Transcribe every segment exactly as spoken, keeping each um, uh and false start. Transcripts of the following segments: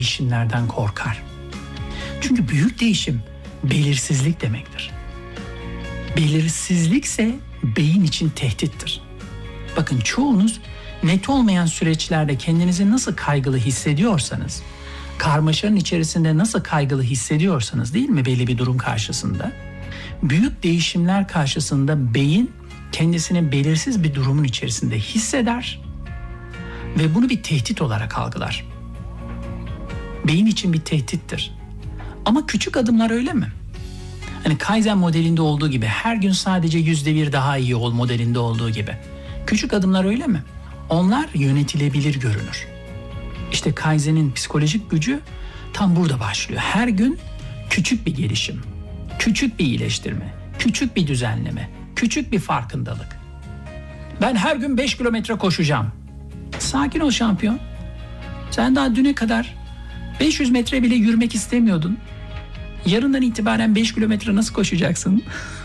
değişimlerden korkar. Çünkü büyük değişim belirsizlik demektir. Belirsizlikse beyin için tehdittir. Bakın çoğunuz net olmayan süreçlerde kendinizi nasıl kaygılı hissediyorsanız, karmaşanın içerisinde nasıl kaygılı hissediyorsanız değil mi belli bir durum karşısında, büyük değişimler karşısında beyin kendisini belirsiz bir durumun içerisinde hisseder ve bunu bir tehdit olarak algılar. Beyin için bir tehdittir. Ama küçük adımlar öyle mi? Hani Kaizen modelinde olduğu gibi her gün sadece yüzde bir daha iyi ol modelinde olduğu gibi. Küçük adımlar öyle mi? Onlar yönetilebilir görünür. İşte Kaizen'in psikolojik gücü tam burada başlıyor. Her gün küçük bir gelişim, küçük bir iyileştirme, küçük bir düzenleme, küçük bir farkındalık. Ben her gün beş kilometre koşacağım. Sakin ol şampiyon. Sen daha düne kadar beş yüz metre bile yürümek istemiyordun. Yarından itibaren beş kilometre nasıl koşacaksın?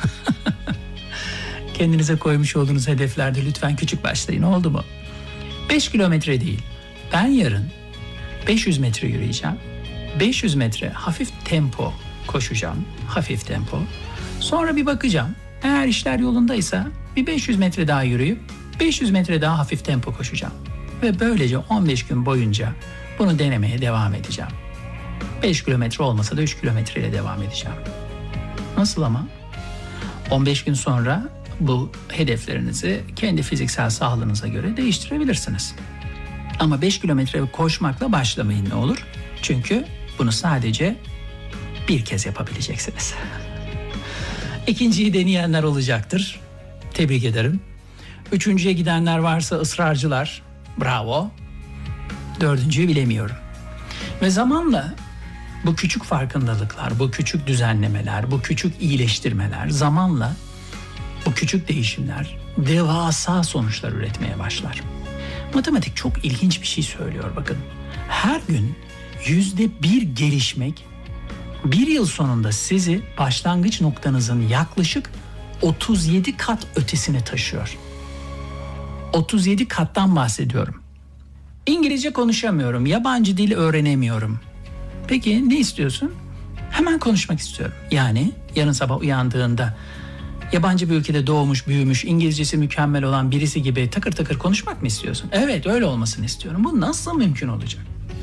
Kendinize koymuş olduğunuz hedeflerde lütfen küçük başlayın, oldu mu? beş kilometre değil. Ben yarın beş yüz metre yürüyeceğim. beş yüz metre hafif tempo koşacağım. Hafif tempo. Sonra bir bakacağım. Eğer işler yolundaysa bir beş yüz metre daha yürüyüp beş yüz metre daha hafif tempo koşacağım. Ve böylece on beş gün boyunca bunu denemeye devam edeceğim. beş kilometre olmasa da üç kilometre ile devam edeceğim. Nasıl ama? on beş gün sonra bu hedeflerinizi kendi fiziksel sağlığınıza göre değiştirebilirsiniz. Ama beş kilometre koşmakla başlamayın, ne olur? Çünkü bunu sadece bir kez yapabileceksiniz. İkinciyi deneyenler olacaktır. Tebrik ederim. Üçüncüye gidenler varsa ısrarcılar. Bravo. Dördüncüyü bilemiyorum. Ve zamanla bu küçük farkındalıklar, bu küçük düzenlemeler, bu küçük iyileştirmeler zamanla bu küçük değişimler devasa sonuçlar üretmeye başlar. Matematik çok ilginç bir şey söylüyor bakın. Her gün yüzde bir gelişmek bir yıl sonunda sizi başlangıç noktanızın yaklaşık otuz yedi kat ötesine taşıyor. otuz yedi kattan bahsediyorum. İngilizce konuşamıyorum, yabancı dil öğrenemiyorum. Peki ne istiyorsun? Hemen konuşmak istiyorum. Yani yarın sabah uyandığında yabancı bir ülkede doğmuş, büyümüş, İngilizcesi mükemmel olan birisi gibi takır takır konuşmak mı istiyorsun? Evet, öyle olmasını istiyorum. Bu nasıl mümkün olacak?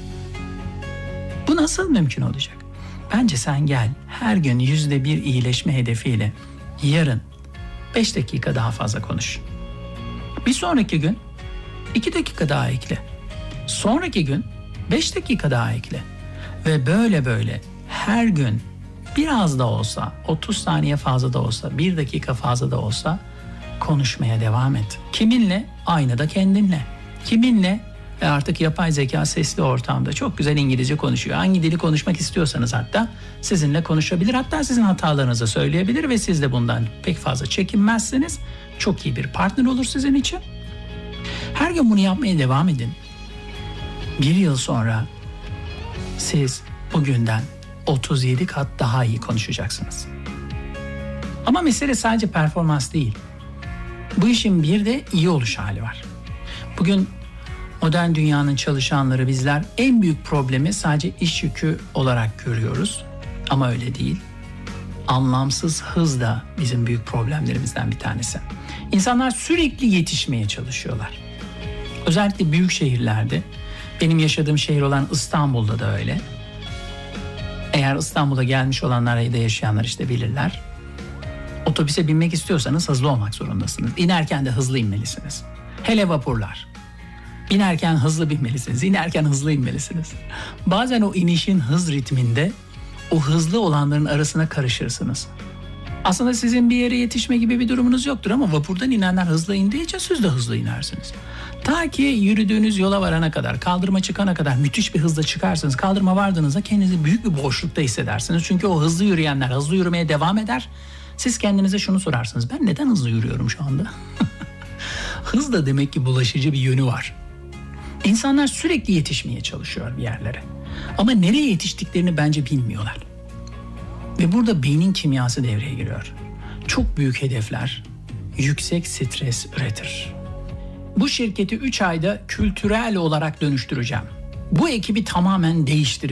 Bu nasıl mümkün olacak? Bence sen gel, her gün yüzde bir iyileşme hedefiyle yarın beş dakika daha fazla konuş. Bir sonraki gün iki dakika daha ekle. Sonraki gün beş dakika daha ekle. Ve böyle böyle her gün biraz da olsa, otuz saniye fazla da olsa, bir dakika fazla da olsa konuşmaya devam et. Kiminle? Aynada kendinle. Kiminle? E artık yapay zeka sesli ortamda çok güzel İngilizce konuşuyor. Hangi dili konuşmak istiyorsanız hatta sizinle konuşabilir. Hatta sizin hatalarınızı söyleyebilir ve siz de bundan pek fazla çekinmezsiniz. Çok iyi bir partner olur sizin için. Her gün bunu yapmaya devam edin. Bir yıl sonra siz bugünden otuz yedi kat daha iyi konuşacaksınız. Ama mesele sadece performans değil. Bu işin bir de iyi oluş hali var. Bugün modern dünyanın çalışanları bizler en büyük problemi sadece iş yükü olarak görüyoruz. Ama öyle değil. Anlamsız hız da bizim büyük problemlerimizden bir tanesi. İnsanlar sürekli yetişmeye çalışıyorlar. Özellikle büyük şehirlerde, benim yaşadığım şehir olan İstanbul'da da öyle. Eğer İstanbul'a gelmiş olanlar ya da yaşayanlar işte bilirler. Otobüse binmek istiyorsanız hızlı olmak zorundasınız. İnerken de hızlı inmelisiniz. Hele vapurlar. Binerken hızlı binmelisiniz, inerken hızlı inmelisiniz. Bazen o inişin hız ritminde o hızlı olanların arasına karışırsınız. Aslında sizin bir yere yetişme gibi bir durumunuz yoktur ama vapurdan inenler hızlı indiği için siz de hızlı inersiniz. Ta ki yürüdüğünüz yola varana kadar, kaldırıma çıkana kadar müthiş bir hızla çıkarsınız. Kaldırıma vardığınızda kendinizi büyük bir boşlukta hissedersiniz. Çünkü o hızlı yürüyenler hızlı yürümeye devam eder. Siz kendinize şunu sorarsınız: ben neden hızlı yürüyorum şu anda? Hız da demek ki bulaşıcı bir yönü var. İnsanlar sürekli yetişmeye çalışıyor bir yerlere. Ama nereye yetiştiklerini bence bilmiyorlar. Ve burada beynin kimyası devreye giriyor. Çok büyük hedefler yüksek stres üretir. Bu şirketi üç ayda kültürel olarak dönüştüreceğim. Bu ekibi tamamen değiştireceğiz.